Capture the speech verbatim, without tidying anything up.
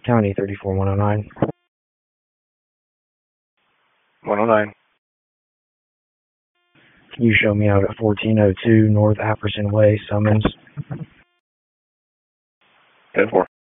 County thirty-four one oh nine. one oh nine. Can you show me out at fourteen oh two North Apperson Way, Summons? ten four.